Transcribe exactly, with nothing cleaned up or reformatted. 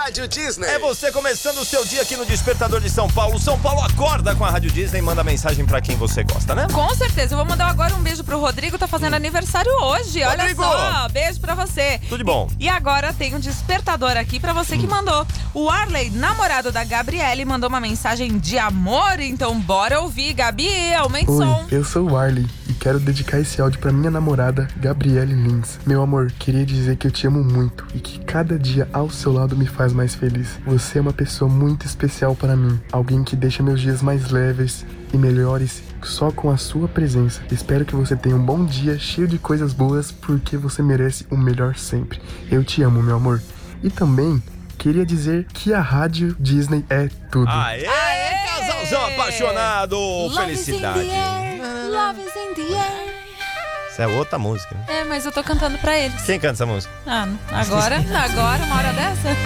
Rádio Disney. É você começando o seu dia aqui no Despertador de São Paulo. São Paulo acorda com a Rádio Disney e manda mensagem pra quem você gosta, né? Com certeza. Eu vou mandar agora um beijo pro Rodrigo, tá fazendo hum. aniversário hoje. Rodrigo. Olha só, beijo pra você. Tudo de bom. E agora tem um despertador aqui pra você que mandou. O Arley, namorado da Gabriele, mandou uma mensagem de amor. Então bora ouvir, Gabi, aumenta o som. Eu sou o Arley e quero dedicar esse áudio pra minha namorada, Gabriele Lins. Meu amor, queria dizer que eu te amo muito e que cada dia ao seu lado me faz mais feliz. Você é uma pessoa muito especial para mim, alguém que deixa meus dias mais leves e melhores só com a sua presença. Espero que você tenha um bom dia cheio de coisas boas, porque você merece o melhor sempre. Eu te amo, meu amor. E também queria dizer que a Rádio Disney é tudo. Aê, Aê! Casalzão apaixonado! Love Felicidade. Is in the air. Love is in the air. Essa é outra música. É, mas eu tô cantando pra eles. Quem canta essa música? Ah, agora? Agora, uma hora dessa?